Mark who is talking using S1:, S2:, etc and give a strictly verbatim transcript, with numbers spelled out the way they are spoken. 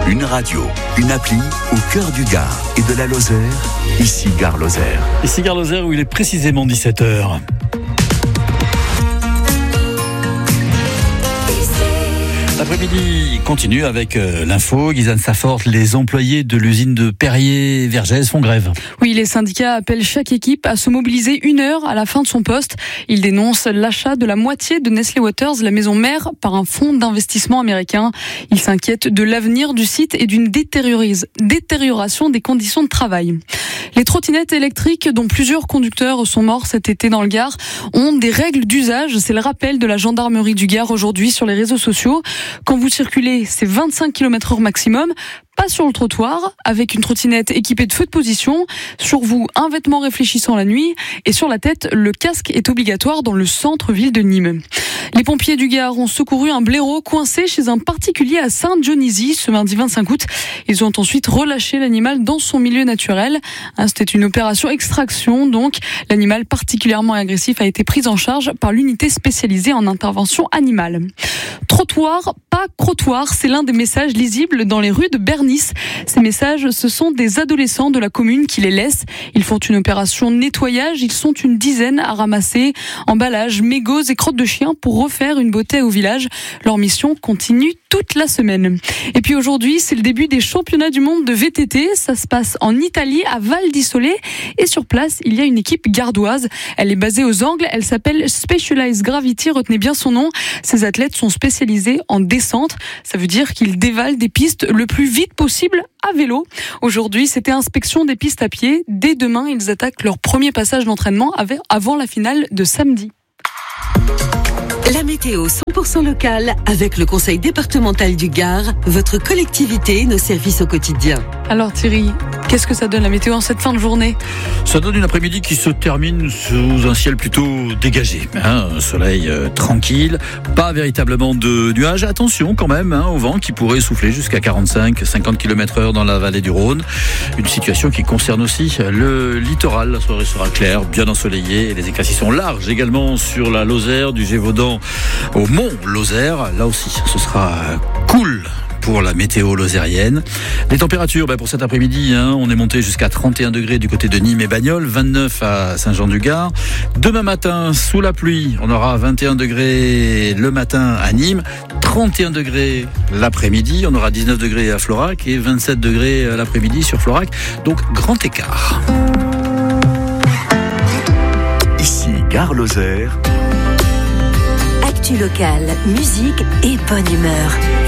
S1: Une radio, une appli au cœur du Gard et de la Lozère. Ici Gare Lozère.
S2: Ici Gare Lozère où il est précisément dix-sept heures. L'après-midi continue avec euh, l'info. Guysanne Saffort, les employés de l'usine de Perrier-Vergès font grève.
S3: Oui, les syndicats appellent chaque équipe à se mobiliser une heure à la fin de son poste. Ils dénoncent l'achat de la moitié de Nestlé Waters, la maison mère, par un fonds d'investissement américain. Ils s'inquiètent de l'avenir du site et d'une détérioration des conditions de travail. Les trottinettes électriques, dont plusieurs conducteurs sont morts cet été dans le Gard, ont des règles d'usage. C'est le rappel de la gendarmerie du Gard aujourd'hui sur les réseaux sociaux. Quand vous circulez, c'est vingt-cinq kilomètres heure maximum. Pas sur le trottoir, avec une trottinette équipée de feux de position. Sur vous, un vêtement réfléchissant la nuit. Et sur la tête, le casque est obligatoire dans le centre-ville de Nîmes. Les pompiers du Gard ont secouru un blaireau coincé chez un particulier à Saint-Dionysy ce mardi vingt-cinq août. Ils ont ensuite relâché l'animal dans son milieu naturel. C'était une opération extraction, donc l'animal particulièrement agressif a été pris en charge par l'unité spécialisée en intervention animale. Trottoir, pas crottoir, c'est l'un des messages lisibles dans les rues de Bernis. Ces messages, ce sont des adolescents de la commune qui les laissent. Ils font une opération nettoyage. Ils sont une dizaine à ramasser emballages, mégots et crottes de chiens pour refaire une beauté au village. Leur mission continue toute la semaine. Et puis aujourd'hui, c'est le début des championnats du monde de V T T. Ça se passe en Italie, à Val di Sole. Et sur place, il y a une équipe gardoise. Elle est basée aux Angles. Elle s'appelle Specialized Gravity. Retenez bien son nom. Ces athlètes sont spécialisés en descente. Ça veut dire qu'ils dévalent des pistes le plus vite possible à vélo. Aujourd'hui, c'était inspection des pistes à pied. Dès demain, ils attaquent leur premier passage d'entraînement avant la finale de samedi.
S4: La météo cent pour cent locale avec le conseil départemental du Gard, votre collectivité, nos services au quotidien.
S3: Alors Thierry, qu'est-ce que ça donne la météo en cette fin de journée ?
S2: Ça donne une après-midi qui se termine sous un ciel plutôt dégagé. Hein, un soleil euh, tranquille, pas véritablement de nuages. Attention quand même hein, au vent qui pourrait souffler jusqu'à quarante-cinq à cinquante kilomètres heure dans la vallée du Rhône. Une situation qui concerne aussi le littoral. La soirée sera claire, bien ensoleillée et les éclaircies sont larges également sur la Lozère, du Gévaudan au Mont Lozère. Là aussi, ce sera cool pour la météo lozérienne. Les températures, bah pour cet après-midi, hein, on est monté jusqu'à trente et un degrés du côté de Nîmes et Bagnols, vingt-neuf à Saint-Jean-du-Gard. Demain matin, sous la pluie, on aura vingt et un degrés le matin à Nîmes, trente et un degrés l'après-midi, on aura dix-neuf degrés à Florac et vingt-sept degrés l'après-midi sur Florac. Donc, grand écart.
S1: Ici Gare Lozère.
S4: Actu locale, musique et bonne humeur.